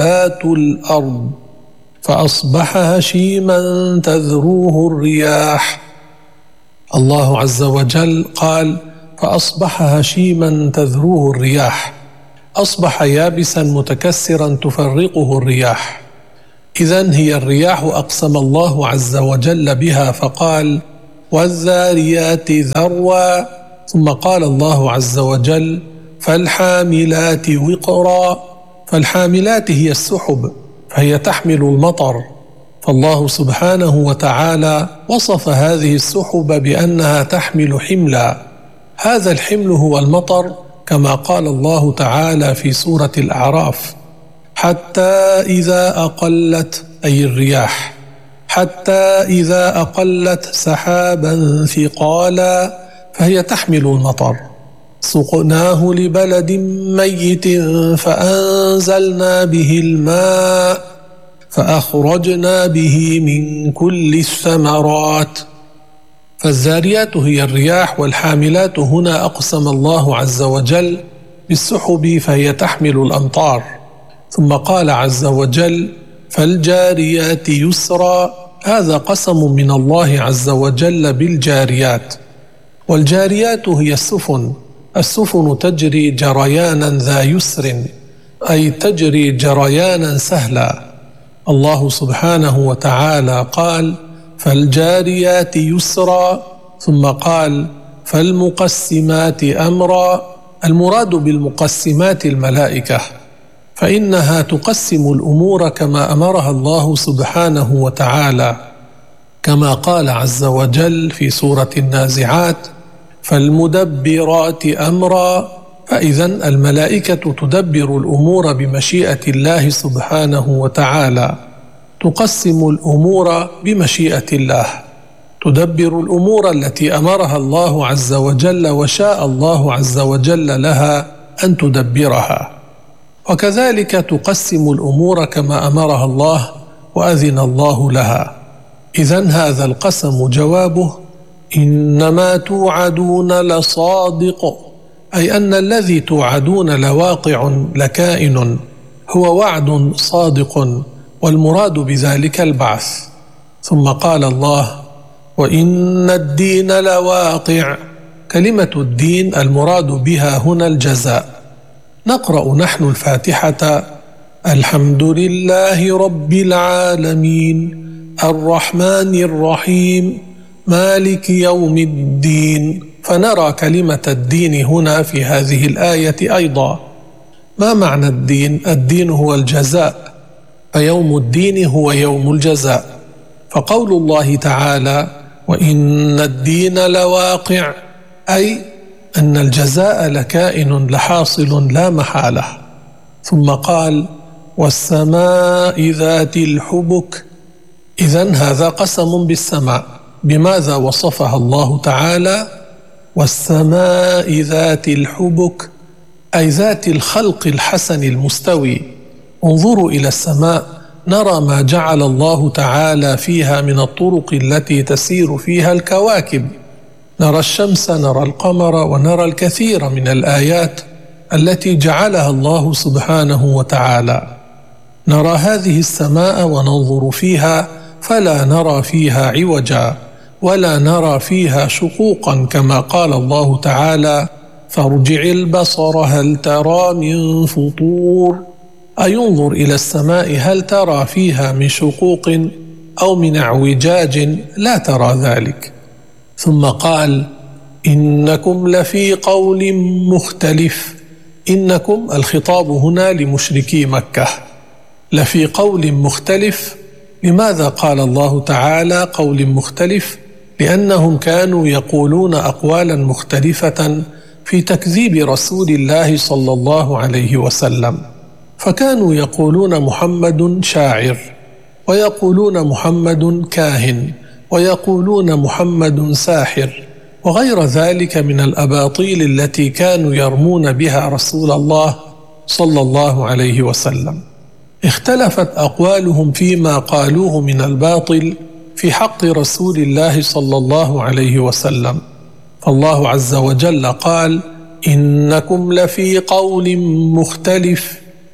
الأرض فأصبح هشيما تذروه الرياح. الله عز وجل قال فأصبح هشيما تذروه الرياح، أصبح يابسا متكسرا تفرقه الرياح. إذن هي الرياح أقسم الله عز وجل بها فقال والذاريات ذروا، ثم قال الله عز وجل فالحاملات وقرا. فالحاملات هي السحب، فهي تحمل المطر، فالله سبحانه وتعالى وصف هذه السحب بأنها تحمل حملا. هذا الحمل هو المطر، كما قال الله تعالى في سورة الأعراف حتى إذا أقلت، أي الرياح، حتى إذا أقلت سحابا ثقالا، فهي تحمل المطر. سقناه لبلد ميت فأنزلنا به الماء فأخرجنا به من كل الثمرات. فالذاريات هي الرياح، والحاملات هنا أقسم الله عز وجل بالسحب فهي تحمل الأمطار. ثم قال عز وجل فالجاريات يسرا، هذا قسم من الله عز وجل بالجاريات. والجاريات هي السفن، السفن تجري جريانا ذا يسر، أي تجري جريانا سهلا. الله سبحانه وتعالى قال فالجاريات يسرا، ثم قال فالمقسمات أمرا. المراد بالمقسمات الملائكة، فإنها تقسم الأمور كما أمرها الله سبحانه وتعالى، كما قال عز وجل في سورة النازعات فالمدبرات أمرا. فإذن الملائكة تدبر الأمور بمشيئة الله سبحانه وتعالى، تقسم الأمور بمشيئة الله، تدبر الأمور التي أمرها الله عز وجل وشاء الله عز وجل لها أن تدبرها، وكذلك تقسم الأمور كما أمرها الله وأذن الله لها. إذن هذا القسم جوابه إنما توعدون لصادق، أي أن الذي توعدون لواقع لكائن، هو وعد صادق، والمراد بذلك البعث. ثم قال الله وإن الدين لواقع. كلمة الدين المراد بها هنا الجزاء. نقرأ نحن الفاتحة الحمد لله رب العالمين الرحمن الرحيم مالك يوم الدين، فنرى كلمة الدين هنا في هذه الآية أيضا. ما معنى الدين؟ الدين هو الجزاء، فيوم الدين هو يوم الجزاء. فقول الله تعالى وإن الدين لواقع، أي أن الجزاء لكائن لحاصل لا محالة. ثم قال والسماء ذات الحبك. إذن هذا قسم بالسماء. بماذا وصفها الله تعالى؟ والسماء ذات الحبك، أي ذات الخلق الحسن المستوي. انظروا إلى السماء نرى ما جعل الله تعالى فيها من الطرق التي تسير فيها الكواكب، نرى الشمس، نرى القمر، ونرى الكثير من الآيات التي جعلها الله سبحانه وتعالى. نرى هذه السماء وننظر فيها فلا نرى فيها عوجا ولا نرى فيها شقوقا، كما قال الله تعالى فارجع البصر هل ترى من فطور، أي انظر إلى السماء هل ترى فيها من شقوق أو من اعوجاج؟ لا ترى ذلك. ثم قال إنكم لفي قول مختلف. إنكم الخطاب هنا لمشركي مكة، لفي قول مختلف. لماذا قال الله تعالى قول مختلف؟ لأنهم كانوا يقولون أقوالا مختلفة في تكذيب رسول الله صلى الله عليه وسلم، فكانوا يقولون محمد شاعر، ويقولون محمد كاهن، ويقولون محمد ساحر، وغير ذلك من الأباطيل التي كانوا يرمون بها رسول الله صلى الله عليه وسلم. اختلفت أقوالهم فيما قالوه من الباطل في حق رسول الله صلى الله عليه وسلم، فالله عز وجل قال إنكم لفي قول مختلف.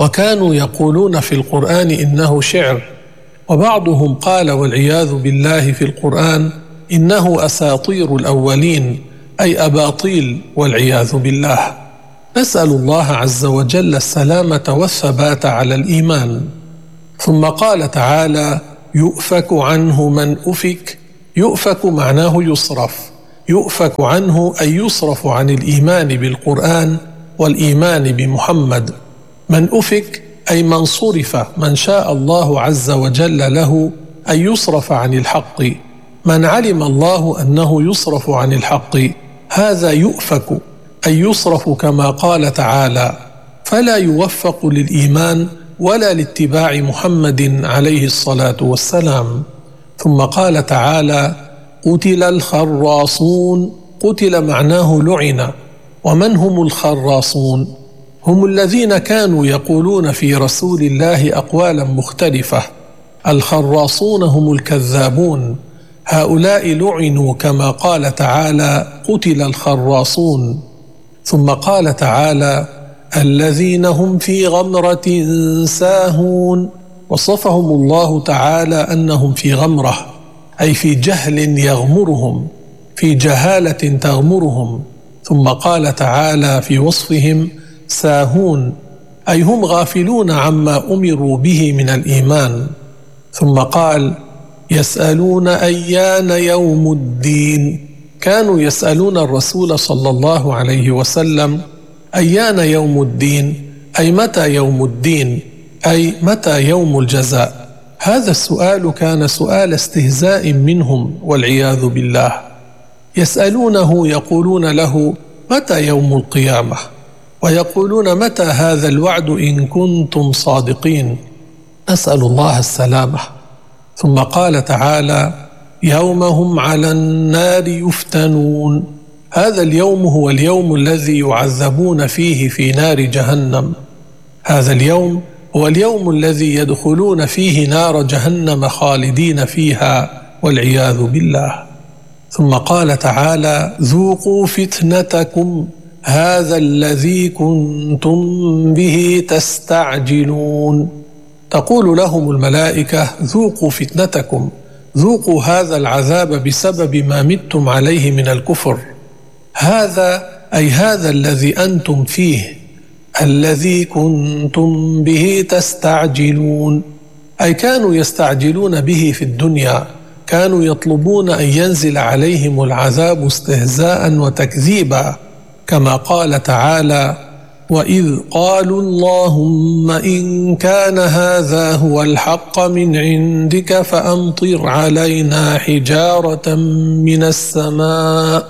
وكانوا يقولون في القرآن إنه شعر، وبعضهم قال والعياذ بالله في القرآن إنه أساطير الأولين، أي أباطيل والعياذ بالله. نسأل الله عز وجل السلامة والثبات على الإيمان. ثم قال تعالى: يؤفك عنه من أفك. يؤفك معناه يصرف، يؤفك عنه أي يصرف عن الإيمان بالقرآن والإيمان بمحمد. من أفك أي من صرف، من شاء الله عز وجل له أن يصرف عن الحق، من علم الله أنه يصرف عن الحق، هذا يؤفك أي يصرف كما قال تعالى: فلا يوفق للإيمان ولا لاتباع محمد عليه الصلاة والسلام. ثم قال تعالى: قتل الخراصون. قتل معناه لعن. ومن هم الخراصون؟ هم الذين كانوا يقولون في رسول الله أقوالا مختلفة. الخراصون هم الكذابون، هؤلاء لعنوا كما قال تعالى: قتل الخراصون. ثم قال تعالى: الذين هم في غمرة ساهون. وصفهم الله تعالى أنهم في غمرة، أي في جهل يغمرهم، في جهالة تغمرهم. ثم قال تعالى في وصفهم: ساهون، أي هم غافلون عما أمروا به من الإيمان. ثم قال: يسألون أيان يوم الدين. كانوا يسألون الرسول صلى الله عليه وسلم أيان يوم الدين، أي متى يوم الدين، أي متى يوم الجزاء. هذا السؤال كان سؤال استهزاء منهم والعياذ بالله. يسألونه يقولون له: متى يوم القيامة؟ ويقولون: متى هذا الوعد إن كنتم صادقين؟ نسأل الله السلامة. ثم قال تعالى: يوم هم على النار يفتنون. هذا اليوم هو اليوم الذي يعذبون فيه في نار جهنم. هذا اليوم هو اليوم الذي يدخلون فيه نار جهنم خالدين فيها والعياذ بالله. ثم قال تعالى: ذوقوا فتنتكم هذا الذي كنتم به تستعجلون. تقول لهم الملائكة: ذوقوا فتنتكم، ذوقوا هذا العذاب بسبب ما متم عليه من الكفر. هذا أي هذا الذي أنتم فيه، الذي كنتم به تستعجلون، أي كانوا يستعجلون به في الدنيا، كانوا يطلبون أن ينزل عليهم العذاب استهزاء وتكذيبا، كما قال تعالى: وإذ قالوا اللهم إن كان هذا هو الحق من عندك فأمطر علينا حجارة من السماء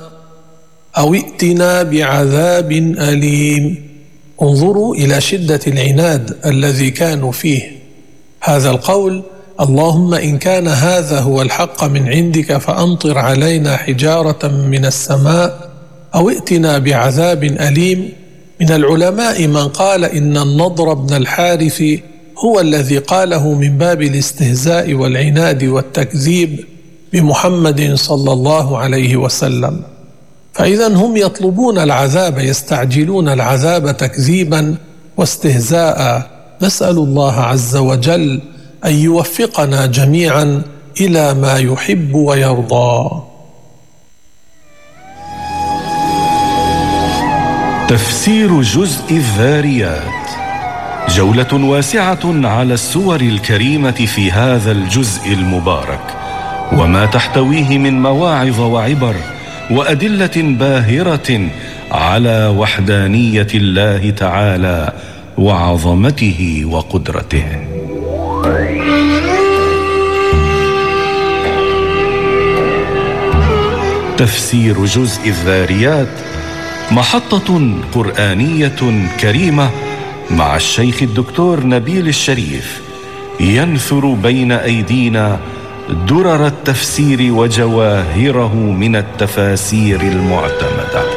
أو ائتنا بعذاب أليم. انظروا إلى شدة العناد الذي كانوا فيه. هذا القول: اللهم إن كان هذا هو الحق من عندك فأمطر علينا حجارة من السماء أو ائتنا بعذاب أليم. من العلماء من قال إن النضر بن الحارث هو الذي قاله من باب الاستهزاء والعناد والتكذيب بمحمد صلى الله عليه وسلم. فإذا هم يطلبون العذاب، يستعجلون العذاب تكذيبا واستهزاء. نسأل الله عز وجل أن يوفقنا جميعا إلى ما يحب ويرضى. تفسير جزء الذاريات، جولة واسعة على السور الكريمة في هذا الجزء المبارك وما تحتويه من مواعظ وعبر وأدلة باهرة على وحدانية الله تعالى وعظمته وقدرته. تفسير جزء الذاريات محطة قرآنية كريمة مع الشيخ الدكتور نبيل الشريف، ينثر بين أيدينا درر التفسير وجواهره من التفاسير المعتمدة.